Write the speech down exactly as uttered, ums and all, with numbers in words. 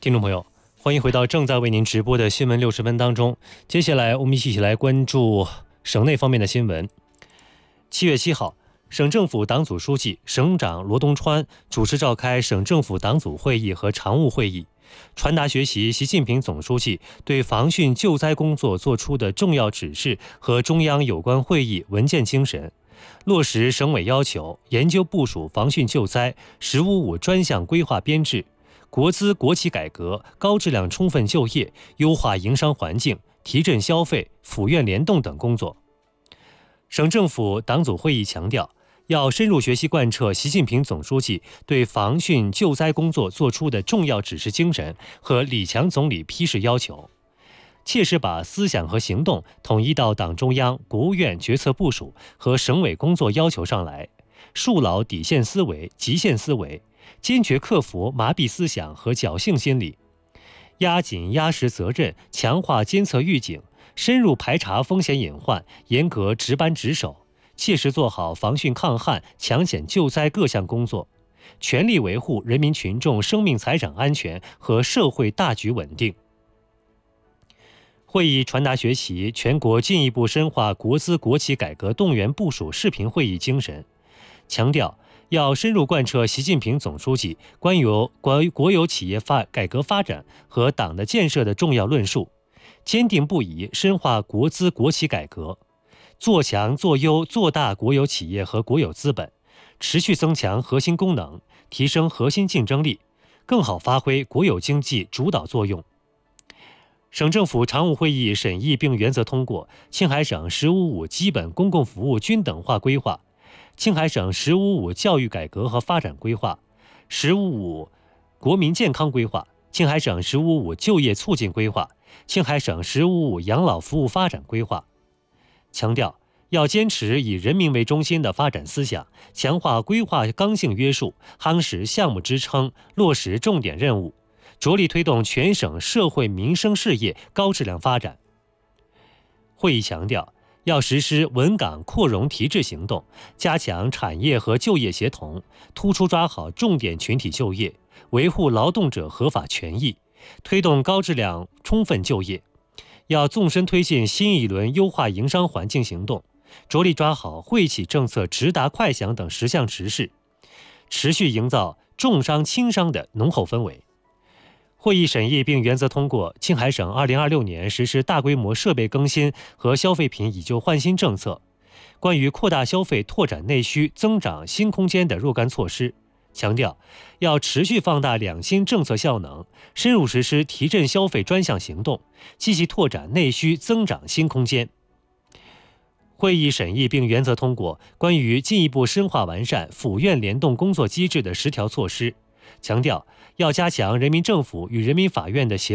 听众朋友，欢迎回到正在为您直播的新闻六十分当中。接下来我们一起来关注省内方面的新闻。七月七号，省政府党组书记、省长罗东川主持召开省政府党组会议和常务会议，传达学习习近平总书记对防汛救灾工作作出的重要指示和中央有关会议文件精神，落实省委要求，研究部署防汛救灾“十五五”专项规划编制，国资国企改革、高质量充分就业、优化营商环境、提振消费、府院联动等工作。省政府党组会议强调，要深入学习贯彻习近平总书记对防汛救灾工作作出的重要指示精神和李强总理批示要求，切实把思想和行动统一到党中央、国务院决策部署和省委工作要求上来，树牢底线思维、极限思维，坚决克服麻痹思想和侥幸心理，压紧压实责任，强化监测预警，深入排查风险隐患，严格值班值守，切实做好防汛抗旱、抢险救灾各项工作，全力维护人民群众生命财产安全和社会大局稳定。会议传达学习全国进一步深化国资国企改革动员部署视频会议精神，强调要深入贯彻习近平总书记关于关于国有企业发改革发展和党的建设的重要论述，坚定不移深化国资国企改革，做强做优做大国有企业和国有资本，持续增强核心功能，提升核心竞争力，更好发挥国有经济主导作用。省政府常务会议审议并原则通过青海省“十五五”基本公共服务均等化规划、青海省“十五五”教育改革和发展规划、“十五五”国民健康规划、青海省“十五五”就业促进规划、青海省“十五五”养老服务发展规划，强调要坚持以人民为中心的发展思想，强化规划刚性约束，夯实项目支撑，落实重点任务，着力推动全省社会民生事业高质量发展。会议强调，要实施稳岗扩容提质行动，加强产业和就业协同，突出抓好重点群体就业，维护劳动者合法权益，推动高质量充分就业。要纵深推进新一轮优化营商环境行动，着力抓好惠企政策直达快响等十项实事，持续营造重商轻商的浓厚氛围。会议审议并原则通过青海省二零二六年实施大规模设备更新和消费品以旧换新政策，关于扩大消费、拓展内需、增长新空间的若干措施，强调要持续放大两新政策效能，深入实施提振消费专项行动，积极拓展内需、增长新空间。会议审议并原则通过关于进一步深化完善府院联动工作机制的十条措施，强调要加强人民政府与人民法院的协